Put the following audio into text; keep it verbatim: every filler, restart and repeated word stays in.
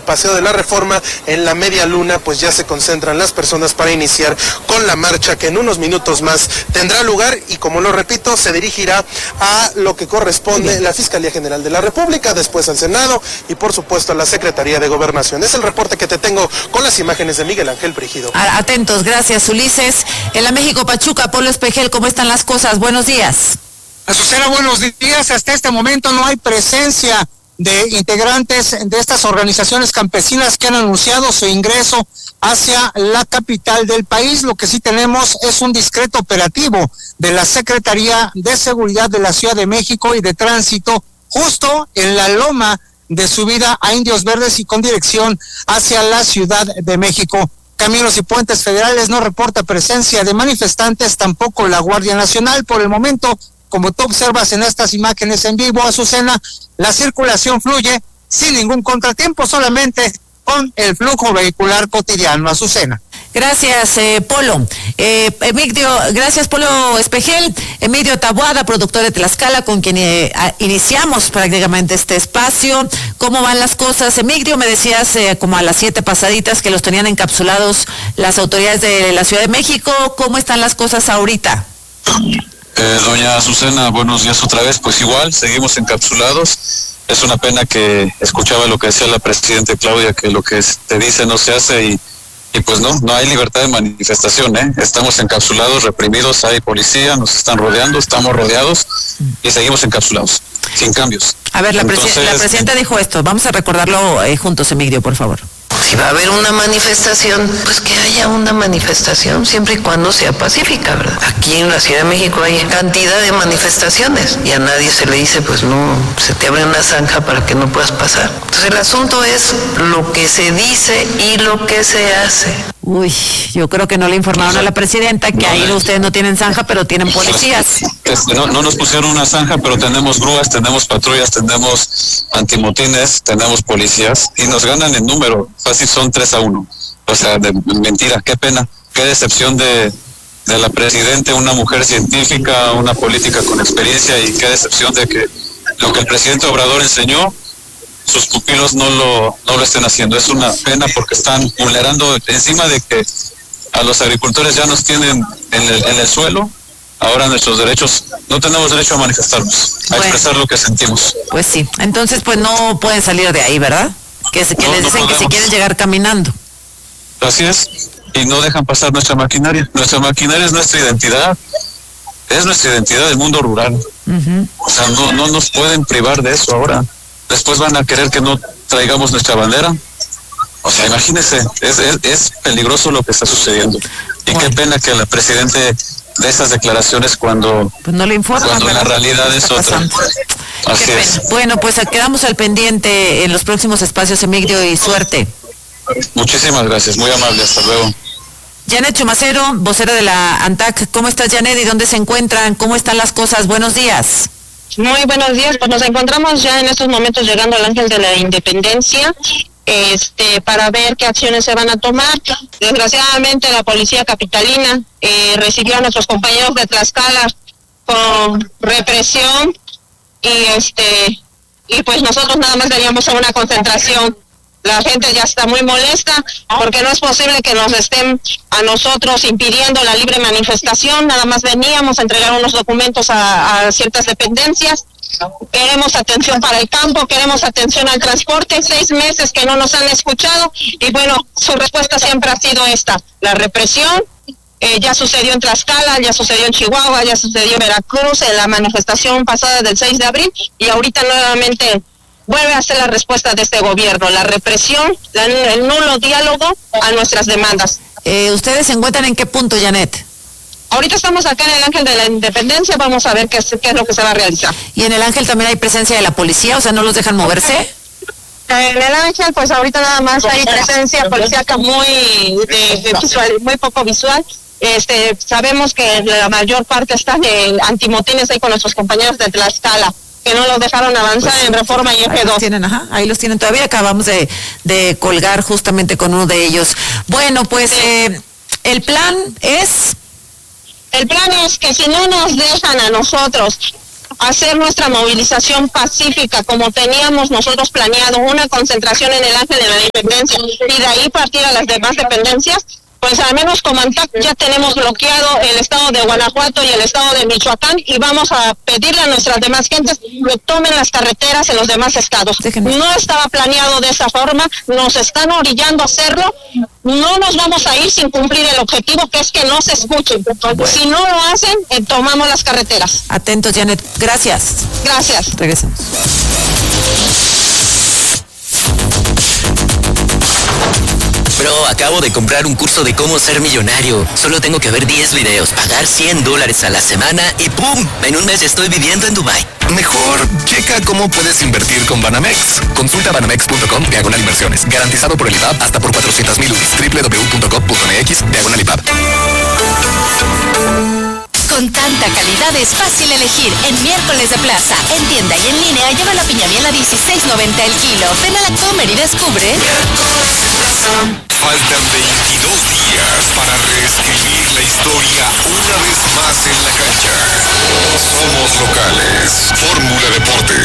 Paseo de la Reforma, en la Media Luna, pues ya se concentran las personas para iniciar con la marcha que en unos minutos más tendrá lugar y, como lo repito, se dirigirá a lo que corresponde la Fiscalía General de la República, después al Senado y por supuesto a la Secretaría de Gobernación. Es el reporte que te tengo con las imágenes de Miguel Ángel Brígido. Atentos, gracias Ulises. En la México Pachuca, Polo Espejel, ¿cómo están las cosas? Buenos días. Azucena, buenos días. Hasta este momento no hay presencia de integrantes de estas organizaciones campesinas que han anunciado su ingreso hacia la capital del país. Lo que sí tenemos es un discreto operativo de la Secretaría de Seguridad de la Ciudad de México y de Tránsito, justo en la loma de subida a Indios Verdes y con dirección hacia la Ciudad de México. Caminos y Puentes Federales no reporta presencia de manifestantes, tampoco la Guardia Nacional. Por el momento, como tú observas en estas imágenes en vivo, Azucena, la circulación fluye sin ningún contratiempo, solamente con el flujo vehicular cotidiano. Azucena. Gracias, eh, Polo. Eh, Emigdio, gracias, Polo Espejel. Emigdio Taboada, productor de Tlaxcala, con quien eh, a, iniciamos prácticamente este espacio. ¿Cómo van las cosas? Emigdio, me decías eh, como a las siete pasaditas que los tenían encapsulados las autoridades de la Ciudad de México. ¿Cómo están las cosas ahorita? Eh, doña Azucena, buenos días otra vez. Pues igual, seguimos encapsulados. Es una pena que escuchaba lo que decía la presidenta Claudia, que lo que te dice no se hace y, y pues no, no hay libertad de manifestación, ¿eh? Estamos encapsulados, reprimidos, hay policía, nos están rodeando, estamos rodeados y seguimos encapsulados, sin cambios. A ver, la, Entonces, presi- la presidenta dijo esto, vamos a recordarlo eh, juntos, Emigdio, por favor. Si va a haber una manifestación, pues que haya una manifestación, siempre y cuando sea pacífica, ¿verdad? Aquí en la Ciudad de México hay cantidad de manifestaciones y a nadie se le dice, pues no, se te abre una zanja para que no puedas pasar. Entonces el asunto es lo que se dice y lo que se hace. Uy, yo creo que no le informaron a la presidenta que no, ahí no, ustedes no tienen zanja, pero tienen policías. No, no nos pusieron una zanja, pero tenemos grúas, tenemos patrullas, tenemos antimotines, tenemos policías y nos ganan en número. Fácil son tres a uno. O sea, de mentira, qué pena, qué decepción de, de la presidenta, una mujer científica, una política con experiencia, y qué decepción de que lo que el presidente Obrador enseñó, sus pupilos no lo no lo estén haciendo. Es una pena porque están vulnerando, encima de que a los agricultores ya nos tienen en el, en el suelo, ahora nuestros derechos, no tenemos derecho a manifestarnos, a bueno, expresar lo que sentimos. Pues sí, entonces pues no pueden salir de ahí, ¿verdad? Que, que no, les dicen no que si quieren llegar caminando. Así es, y no dejan pasar nuestra maquinaria. Nuestra maquinaria es nuestra identidad, es nuestra identidad del mundo rural. Uh-huh. O sea, no, no nos pueden privar de eso ahora. Después van a querer que no traigamos nuestra bandera. O sea, imagínense, es, es, es peligroso lo que está sucediendo. Y bueno, qué pena que la presidenta de esas declaraciones cuando, pues no le informa, cuando la realidad es otra. Así es. Bueno, pues quedamos al pendiente en los próximos espacios, Emigdio, y suerte. Muchísimas gracias, muy amable, hasta luego. Janet Chumacero, vocera de la ANTAC. ¿Cómo estás, Janet? ¿Y dónde se encuentran? ¿Cómo están las cosas? Buenos días. Muy buenos días, pues nos encontramos ya en estos momentos llegando al Ángel de la Independencia, este, para ver qué acciones se van a tomar. Desgraciadamente la policía capitalina eh, recibió a nuestros compañeros de Tlaxcala con represión y este y pues nosotros nada más veníamos a una concentración. La gente ya está muy molesta porque no es posible que nos estén a nosotros impidiendo la libre manifestación. Nada más veníamos a entregar unos documentos a, a ciertas dependencias. Queremos atención para el campo, queremos atención al transporte. Seis meses que no nos han escuchado y bueno, su respuesta siempre ha sido esta, la represión. Eh, ya sucedió en Tlaxcala, ya sucedió en Chihuahua, ya sucedió en Veracruz, en la manifestación pasada del seis de abril y ahorita nuevamente vuelve a ser la respuesta de este gobierno, la represión, la, el nulo diálogo a nuestras demandas. Eh, ¿Ustedes se encuentran en qué punto, Janet? Ahorita estamos acá en el Ángel de la Independencia, vamos a ver qué es, qué es lo que se va a realizar. ¿Y en el Ángel también hay presencia de la policía? O sea, ¿no los dejan moverse? En el Ángel, pues ahorita nada más hay presencia policíaca muy, de, de visual, muy poco visual. Este, sabemos que la mayor parte están de antimotines ahí con nuestros compañeros de Tlaxcala, que no los dejaron avanzar pues, en Reforma y Eje dos. Tienen, ajá, ahí los tienen todavía, acabamos de, de colgar justamente con uno de ellos. Bueno, pues sí. eh, el plan es... El plan es que si no nos dejan a nosotros hacer nuestra movilización pacífica como teníamos nosotros planeado, una concentración en el Ángel de la Independencia y de ahí partir a las demás dependencias, pues al menos como ANTAC ya tenemos bloqueado el estado de Guanajuato y el estado de Michoacán y vamos a pedirle a nuestras demás gentes que tomen las carreteras en los demás estados. Déjenme. No estaba planeado de esa forma, nos están orillando a hacerlo, no nos vamos a ir sin cumplir el objetivo que es que no se escuchen. Bueno. Si no lo hacen, eh, tomamos las carreteras. Atentos, Janet. Gracias. Gracias. Regresamos. Bro, acabo de comprar un curso de cómo ser millonario. Solo tengo que ver diez videos, pagar cien dólares a la semana y ¡pum! En un mes estoy viviendo en Dubái. Mejor, checa cómo puedes invertir con Banamex. Consulta banamex punto com diagonal inversiones. Garantizado por el I P A B hasta por cuatrocientos mil U D I. doble u doble u doble u punto com punto m x diagonal I P A B. Con tanta calidad es fácil elegir. En Miércoles de Plaza, en tienda y en línea, lleva la piña miel a dieciséis noventa el kilo. Ven a la Comer y descubre. Faltan veintidós días para reescribir la historia una vez más en la cancha. Somos locales. Fórmula Deportes.